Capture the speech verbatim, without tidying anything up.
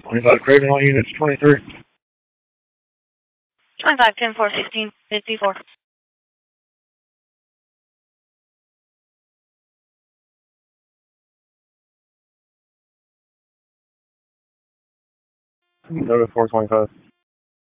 twenty-five Craven, all units twenty-three. twenty-five, ten, four, sixteen, fifty-four. Go to four twenty-five.